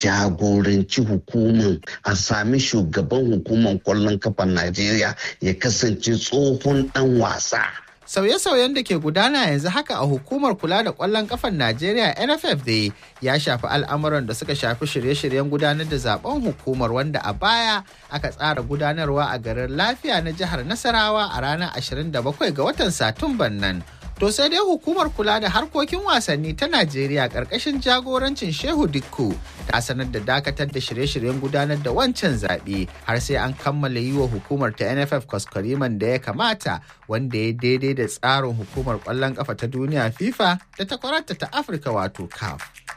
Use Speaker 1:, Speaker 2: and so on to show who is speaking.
Speaker 1: jagoranci hukumar, a sami shugaban hukumar kwallon kafan Najeriya ya kasance tsohon ɗan wasa.
Speaker 2: Sauye-sauyen da ke gudana yanzu haka a hukumar kula da ƙwallon ƙafar Najeriya NFF dai ya shafi al'amuran da suka shafi shirye-shiryen gudanar da zaben hukumar, wanda a baya aka tsara gudanarwa a garin Lafiya na jihar Nasarawa a ranar 27 ga watan Satumban nan. To sai dai hukumar kula da harkokin wasanni ta Najeriya ƙarƙashin jagorancin Shehu Dikko ta sanar da dakatar da shirye-shiryen gudanar da wancan zaɓe har sai an kammala yi wa hukumar ta NFF kwaskwariman da ya kamata, wanda ya daidai da tsarin hukumar ƙwallon ƙafa ta duniya FIFA da takwararta ta Afirka wato CAF.